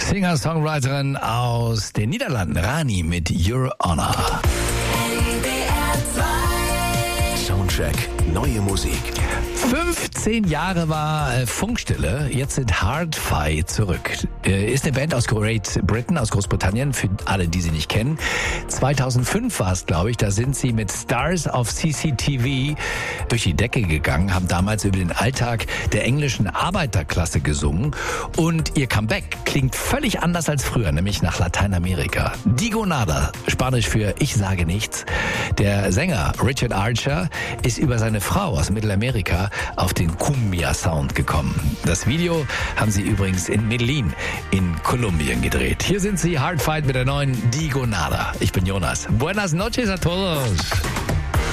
Singer-Songwriterin aus den Niederlanden, Rani mit Your Honor. Soundcheck, neue Musik. 15 Jahre war Funkstille, jetzt sind Hard-Fi zurück. Ist eine Band aus Great Britain, aus Großbritannien, für alle, die sie nicht kennen. 2005 war es, glaube ich, da sind sie mit Stars of CCTV durch die Decke gegangen, haben damals über den Alltag der englischen Arbeiterklasse gesungen und ihr Comeback klingt völlig anders als früher, nämlich nach Lateinamerika. Digo Nada, Spanisch für Ich sage nichts. Der Sänger Richard Archer ist über seine Frau aus Mittelamerika auf den Cumbia-Sound gekommen. Das Video haben sie übrigens in Medellin in Kolumbien gedreht. Hier sind sie, Hard Fight mit der neuen Digo Nada. Ich bin Jonas. Buenas noches a todos.